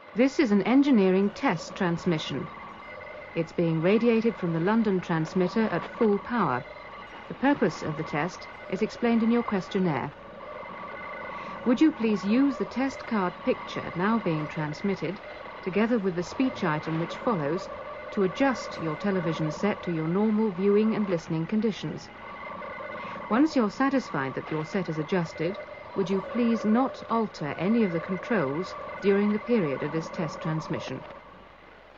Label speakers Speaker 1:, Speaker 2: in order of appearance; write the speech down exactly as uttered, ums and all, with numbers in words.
Speaker 1: This is an engineering test transmission. It's being radiated from the London transmitter at full power. The purpose of the test is explained in your questionnaire. Would you please use the test card picture now being transmitted, together with the speech item which follows, to adjust your television set to your normal viewing and listening conditions. Once you're satisfied that your set is adjusted, would you please not alter any of the controls during the period of this test transmission?